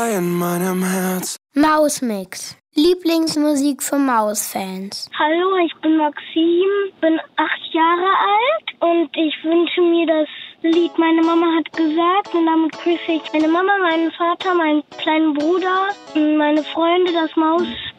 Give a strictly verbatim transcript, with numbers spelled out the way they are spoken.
in meinem Herz. Mausmix. Lieblingsmusik für Mausfans. Hallo, ich bin Maxim, bin acht Jahre alt und ich wünsche mir das Lied Meine Mama hat gesagt und damit grüße ich meine Mama, meinen Vater, meinen kleinen Bruder und meine Freunde, das Maus